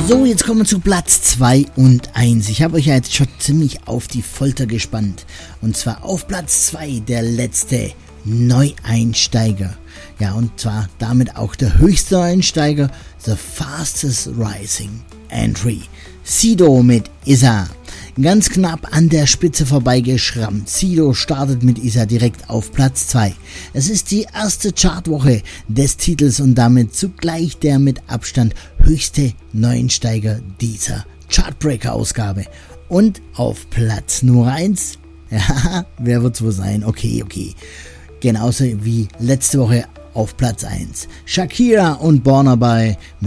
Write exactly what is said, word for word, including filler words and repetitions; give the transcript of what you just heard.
So, jetzt kommen wir zu Platz zwei und eins. Ich habe euch ja jetzt schon ziemlich auf die Folter gespannt. Und zwar auf Platz zwei der letzte Neueinsteiger. Ja, und zwar damit auch der höchste Einsteiger, The Fastest Rising Entry. Sido mit Issa. Ganz knapp an der Spitze vorbeigeschrammt. Sido startet mit Issa direkt auf Platz zwei. Es ist die erste Chartwoche des Titels und damit zugleich der mit Abstand höchste Neueinsteiger dieser Chartbreaker-Ausgabe. Und auf Platz Nummer eins, ja, wer wird's wohl sein? Okay, okay. Genauso wie letzte Woche auf Platz eins. Shakira und Burna Boy